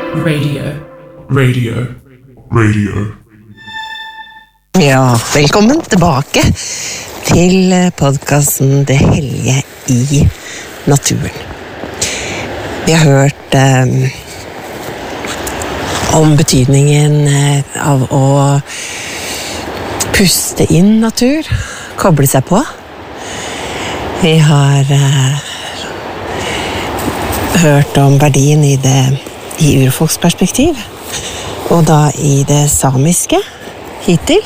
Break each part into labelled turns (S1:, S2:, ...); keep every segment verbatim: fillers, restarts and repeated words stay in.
S1: Radio. Radio. Radio.
S2: Ja, velkommen tilbake til podcasten Det hellige i naturen. Vi har hørt eh, om betydningen av å puste inn natur, koble seg på. Vi har eh, hørt om verdien i det i urfolksperspektiv, og da i det samiske hittil.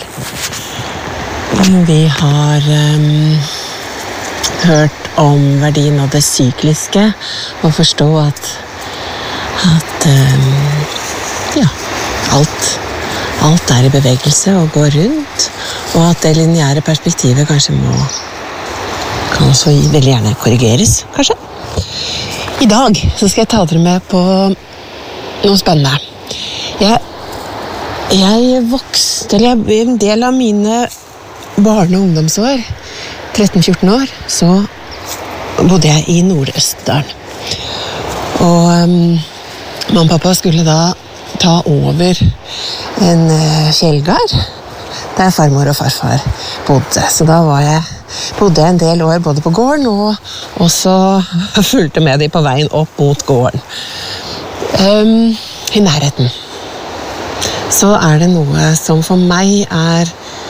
S2: Vi har um, hørt om verdien av det sykliske, og forstå at, at um, ja, alt, alt er i bevegelse og går rundt, og at det lineære perspektivet kanskje må kan også veldig gjerne korrigeres, kanskje. I dag så skal jeg ta dere med på noe spennende. Jeg, jeg vokste, eller jeg, en del av mine barne- og ungdomsår, tretten fjorten år, så bodde jeg i Nord-Østerdalen. Og um, mamma og pappa skulle da ta over en uh, fjellgard, der farmor og farfar bodde. Så da var jeg, bodde jeg en del år både på gården, og også fulgte med de på veien opp mot gården. Um, I nærheten så er det noe som for meg er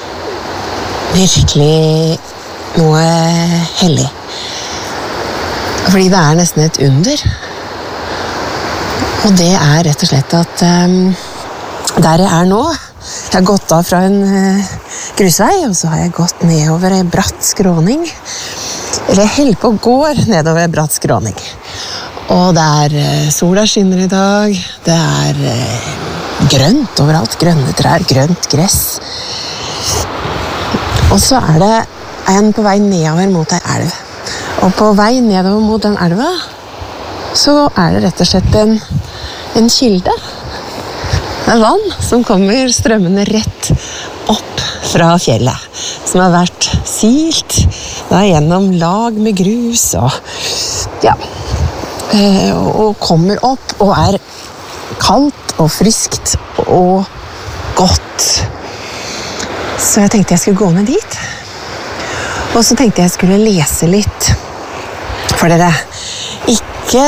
S2: virkelig noe hellig. Fordi det er nesten et under. Og det er rett og slett at um, der jeg er nå, jeg har gått av fra en uh, grusvei, og så har jeg gått nedover en bratt skråning. Eller jeg holder på å gå nedover en bratt skråning. Og det er uh, sola skinner i dag, det er uh, grønt overalt, grønne trær, grønt gress. Og så er det en på vei nedover mot en elv. Og på vei nedover mot den elva, så er det rett og slett en, en kilde. Det er vann som kommer strømmende rett opp fra fjellet, som har vært silt da, gjennom lag med grus, og, ja, og kommer opp og er kaldt og friskt og godt. Så jeg tenkte jeg skulle gå ned dit. Og så tenkte jeg skulle lese litt for dere. Ikke,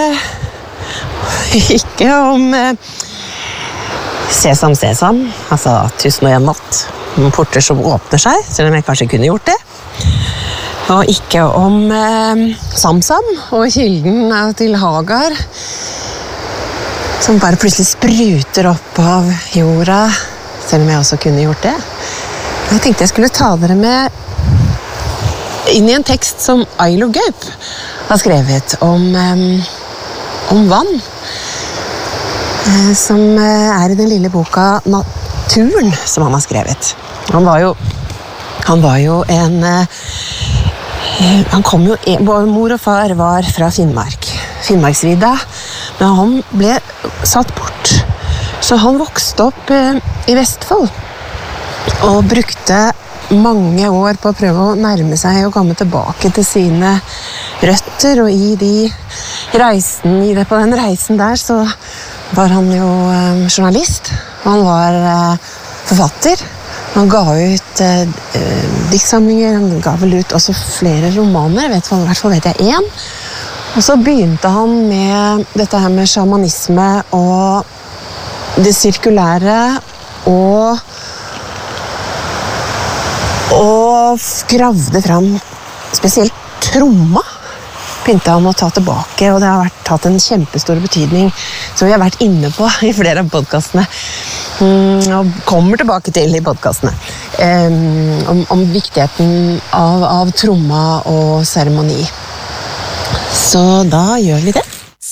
S2: ikke om eh, sesam, sesam, altså tusen og en natt. Noen porter som åpner seg, selv om jeg kanskje kunne gjort det. Og ikke om eh, Samsam og kilden til Hagar, som bare plutselig spruter opp av jorda, selv om jeg også kunne gjort det. Jeg tenkte jeg skulle ta dere med inn i en tekst som Ailo Gaup har skrevet om, um, om vann, uh, som uh, er i den lille boka Naturen, som han har skrevet. Han var jo, han var jo en... Uh, han kom jo, både mor og far var fra Finnmark, Finnmarksvidda, men han ble satt bort. Så han vokste opp uh, i Vestfold, og brukte mange år på å prøve å nærme seg og komme tilbake til sine røtter, og i de reisen, i det, på den reisen der så var han jo eh, journalist, og han var eh, forfatter. Han ga ut eh, diktsamlinger, han ga vel ut også flere romaner, vet, i hvert fall vet jeg en. Og så begynte han med dette her med shamanisme og det sirkulære, og og gravde fram spesielt tromma, begynte han å ta tilbake, og det har vært, tatt en kjempestor betydning, som vi har vært inne på i flere av podcastene, mm, og kommer tilbake til i podcastene, um, om, om viktigheten av, av tromma og seremoni. Så da gjør vi det.